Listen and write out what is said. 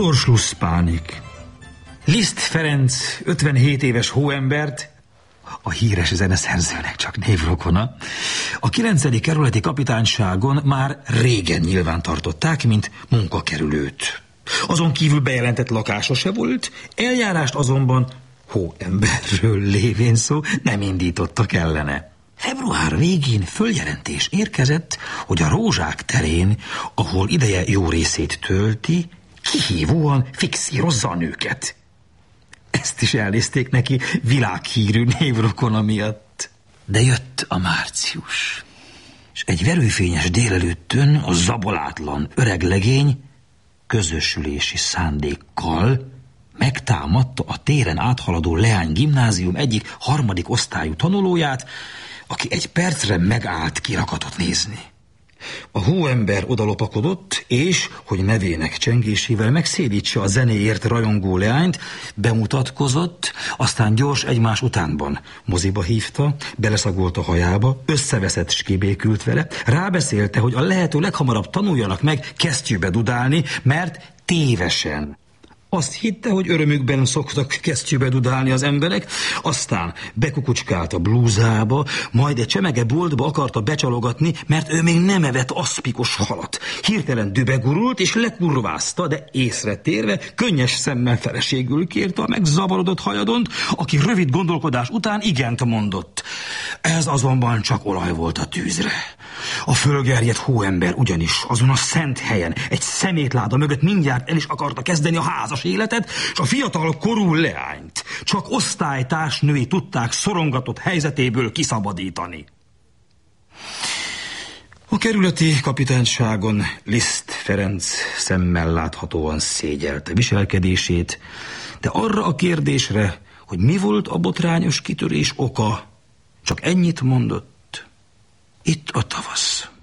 Torschlusspánik. Liszt Ferenc 57 éves hóembert, a híres zeneszerzőnek csak névrokona, a 9. kerületi kapitányságon már régen nyilván tartották, mint munkakerülőt. Azon kívül bejelentett lakása se volt, eljárást azonban hóemberről lévén szó nem indítottak ellene. Február végén följelentés érkezett, hogy a Rózsák terén, ahol ideje jó részét tölti, kihívóan fixírozza a nőket. Ezt is elnézték neki világhírű névrokona miatt. De jött a március, és egy verőfényes délelőttön a zabolátlan öreg legény közösülési szándékkal megtámadta a téren áthaladó Leány gimnázium egyik harmadik osztályú tanulóját, aki egy percre megállt kirakatot nézni. A hóember odalopakodott, és, hogy nevének csengésével megszédítse a zenéért rajongó leányt, bemutatkozott, aztán gyors egymás utánban moziba hívta, beleszagolt a hajába, összeveszett s kibékült vele, rábeszélte, hogy a lehető leghamarabb tanuljanak meg kesztyűbe dudálni, mert tévesen. Azt hitte, hogy örömükben szoktak kesztyűbe dudálni az emberek, aztán bekukucskált a blúzába, majd egy csemege boltba akarta becsalogatni, mert ő még nem evett aszpikos halat. Hirtelen dübegurult és lekurvázta, de észre térve könnyes szemmel feleségül kérte a megzavarodott hajadont, aki rövid gondolkodás után igent mondott. Ez azonban csak olaj volt a tűzre. A fölgerjedt hóember ugyanis azon a szent helyen egy szemétláda mögött mindjárt el is akarta kezdeni a házas életet, és a fiatal korú leányt csak osztálytársnői tudták szorongatott helyzetéből kiszabadítani. A kerületi kapitányságon Liszt Ferenc szemmel láthatóan szégyelte viselkedését, de arra a kérdésre, hogy mi volt a botrányos kitörés oka, csak ennyit mondott: itt a tavasz.